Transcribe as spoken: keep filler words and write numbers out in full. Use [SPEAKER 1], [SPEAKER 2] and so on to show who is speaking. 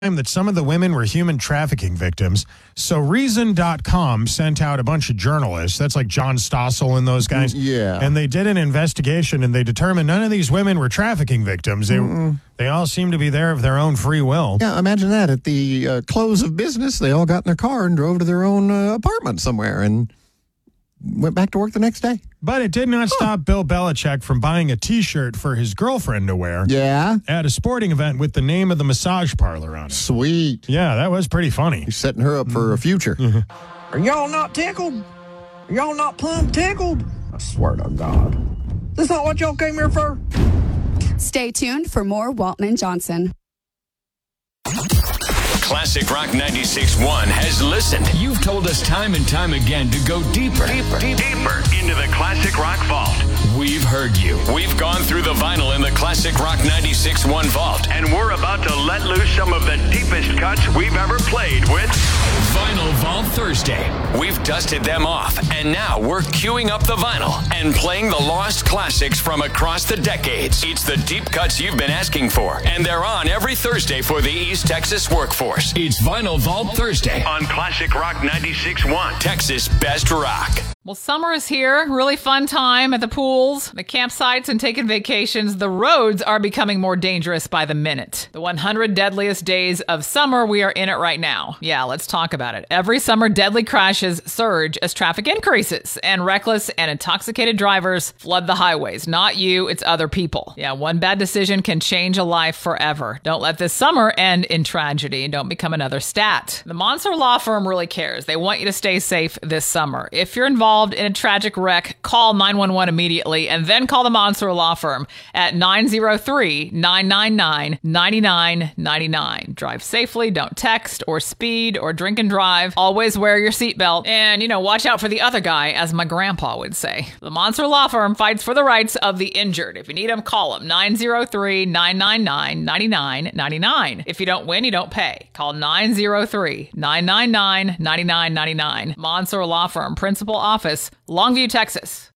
[SPEAKER 1] that some of the women were human trafficking victims. So Reason dot com sent out a bunch of journalists. That's like John Stossel and those guys.
[SPEAKER 2] Yeah.
[SPEAKER 1] And they did an investigation, and they determined none of these women were trafficking victims. They, they all seem to be there of their own free will.
[SPEAKER 2] Yeah, imagine that. At the uh, close of business, they all got in their car and drove to their own uh, apartment somewhere and went back to work the next day.
[SPEAKER 1] But it did not stop Bill Belichick from buying a T-shirt for his girlfriend to wear
[SPEAKER 2] Yeah.
[SPEAKER 1] at a sporting event with the name of the massage parlor on it.
[SPEAKER 2] Sweet.
[SPEAKER 1] Yeah, that was pretty funny.
[SPEAKER 2] He's setting her up for a future.
[SPEAKER 3] Are y'all not tickled? Are y'all not plumb tickled? I swear to God. This not what y'all came here for?
[SPEAKER 4] Stay tuned for more Walton and Johnson.
[SPEAKER 5] Classic Rock ninety-six point one has listened.
[SPEAKER 6] You've told us time and time again to go deeper,
[SPEAKER 5] Deeper, deeper into the Classic Rock Vault.
[SPEAKER 6] We've heard you.
[SPEAKER 5] We've gone through the vinyl in the Classic Rock ninety-six point one vault, and we're about to let loose some of the deepest cuts we've ever played with
[SPEAKER 6] Vinyl Vault Thursday.
[SPEAKER 5] We've dusted them off, and now we're queuing up the vinyl and playing the lost classics from across the decades. It's the deep cuts you've been asking for, and they're on every Thursday for the East Texas workforce.
[SPEAKER 6] It's Vinyl Vault Thursday
[SPEAKER 5] On Classic Rock ninety-six point one, Texas Best Rock.
[SPEAKER 7] Well, summer is here. Really fun time at the pools, the campsites, and taking vacations. The roads are becoming more dangerous by the minute. The one hundred deadliest days of summer, we are in it right now. Yeah, let's talk about it. Every summer, deadly crashes surge as traffic increases, and reckless and intoxicated drivers flood the highways. Not you, it's other people. Yeah, one bad decision can change a life forever. Don't let this summer end in tragedy, and don't become another stat. The Monster Law Firm really cares. They want you to stay safe this summer. If you're involved in a tragic wreck, call nine one one immediately, and then call the Monster Law Firm at nine zero three, nine nine nine, nine nine nine nine. Drive safely, don't text or speed or drink and drive. Always wear your seatbelt, and, you know, watch out for the other guy, as my grandpa would say. The Monster Law Firm fights for the rights of the injured. If you need them, call them nine zero three, nine nine nine, nine nine nine nine. If you don't win, you don't pay. Call nine zero three, nine nine nine, nine nine nine nine. Monster Law Firm, Principal Office, Longview, Texas.